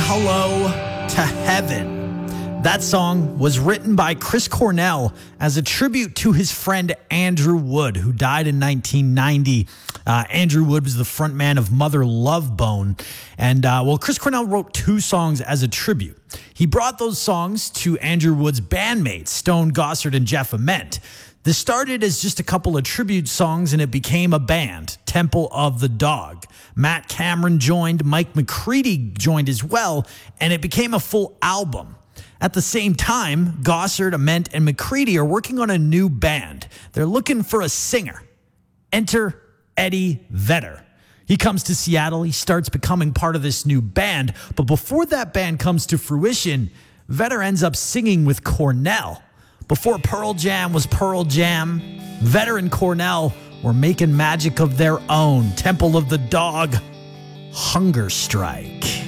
Hello to Heaven. That song was written by Chris Cornell as a tribute to his friend Andrew Wood, who died in 1990. Andrew Wood was the frontman of Mother Love Bone. And, Chris Cornell wrote 2 songs as a tribute. He brought those songs to Andrew Wood's bandmates, Stone Gossard and Jeff Ament. This started as just a couple of tribute songs, and it became a band, Temple of the Dog. Matt Cameron joined, Mike McCready joined as well, and it became a full album. At the same time, Gossard, Ament, and McCready are working on a new band. They're looking for a singer. Enter Eddie Vedder. He comes to Seattle. He starts becoming part of this new band. But before that band comes to fruition, Vedder ends up singing with Cornell. Before Pearl Jam was Pearl Jam, Vedder and Cornell were making magic of their own. Temple of the Dog, Hunger Strike.